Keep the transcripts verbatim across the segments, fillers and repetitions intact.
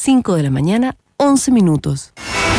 cinco de la mañana, once minutos.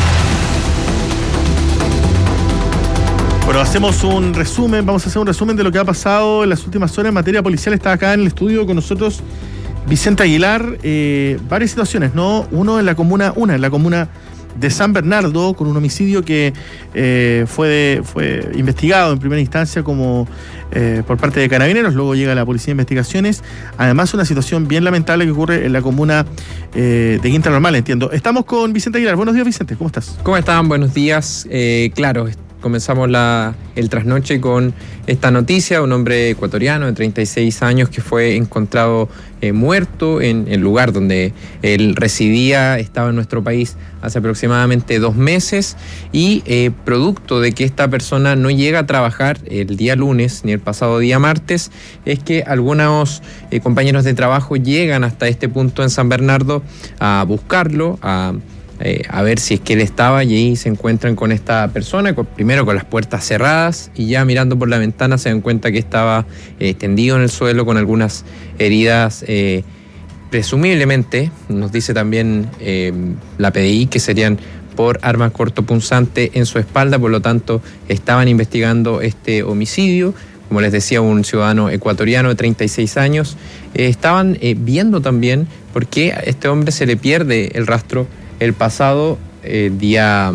Bueno, hacemos un resumen, vamos a hacer un resumen de lo que ha pasado en las últimas horas en materia policial. Está acá en el estudio con nosotros Vicente Aguilar. Eh, varias situaciones, ¿no? Uno en la comuna, una en la comuna de San Bernardo, con un homicidio que eh, fue, de, fue investigado en primera instancia como eh, por parte de Carabineros, luego llega la Policía de Investigaciones. Además, una situación bien lamentable que ocurre en la comuna eh, de Quinta Normal, entiendo. Estamos con Vicente Aguilar. Buenos días, Vicente, ¿cómo estás? ¿Cómo están? Buenos días. Eh, claro, comenzamos la, el trasnoche con esta noticia, un hombre ecuatoriano de treinta y seis años que fue encontrado eh, muerto en el lugar donde él residía, estaba en nuestro país hace aproximadamente dos meses y eh, producto de que esta persona no llega a trabajar el día lunes ni el pasado día martes, es que algunos eh, compañeros de trabajo llegan hasta este punto en San Bernardo a buscarlo, a Eh, a ver si es que él estaba, y ahí se encuentran con esta persona, con, primero con las puertas cerradas, y ya mirando por la ventana se dan cuenta que estaba eh, tendido en el suelo con algunas heridas, eh, presumiblemente, nos dice también eh, la P D I, que serían por arma cortopunzante en su espalda. Por lo tanto estaban investigando este homicidio. Como les decía, un ciudadano ecuatoriano de treinta y seis años. Eh, estaban eh, viendo también por qué a este hombre se le pierde el rastro el pasado eh, día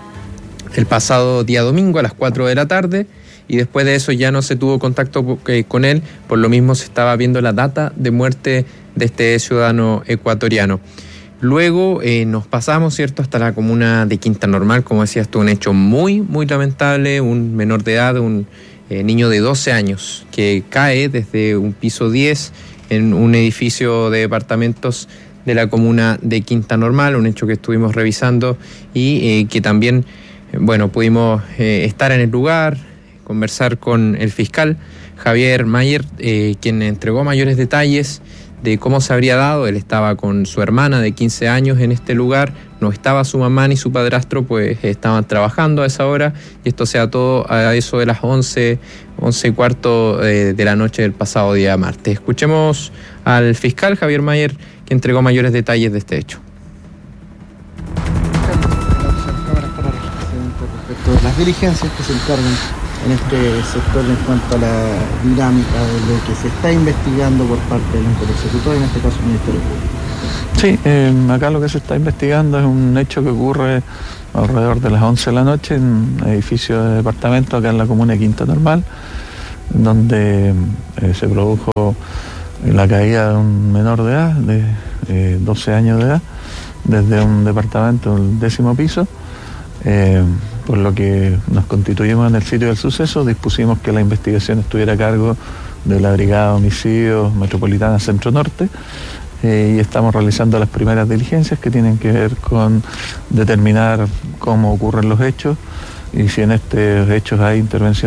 el pasado día domingo a las cuatro de la tarde, y después de eso ya no se tuvo contacto eh, con él. Por lo mismo se estaba viendo la data de muerte de este ciudadano ecuatoriano. Luego eh, nos pasamos, ¿cierto?, hasta la comuna de Quinta Normal. Como decías tú, un hecho muy, muy lamentable. Un menor de edad, un eh, niño de doce años, que cae desde un piso diez en un edificio de departamentos de la comuna de Quinta Normal, un hecho que estuvimos revisando y eh, que también, bueno, pudimos eh, estar en el lugar, conversar con el fiscal Javier Mayer, eh, quien entregó mayores detalles de cómo se habría dado. Él estaba con su hermana de quince años en este lugar, no estaba su mamá ni su padrastro, pues estaban trabajando a esa hora, y esto se da todo a eso de las once, once y cuarto eh, de la noche del pasado día martes. Escuchemos al fiscal Javier Mayer, que entregó mayores detalles de este hecho. Respecto de las diligencias que se encargan en este sector en cuanto a la dinámica de lo que se está investigando por parte del interlocutor, en este caso el Ministerio Público. Sí, eh, acá lo que se está investigando es un hecho que ocurre alrededor de las once de la noche en un edificio de departamento acá en la comuna de Quinta Normal, donde eh, se produjo la caída de un menor de edad, de eh, doce años de edad, desde un departamento del décimo piso, eh, por lo que nos constituimos en el sitio del suceso. Dispusimos que la investigación estuviera a cargo de la Brigada de Homicidios Metropolitana Centro Norte, eh, y estamos realizando las primeras diligencias que tienen que ver con determinar cómo ocurren los hechos y si en estos hechos hay intervención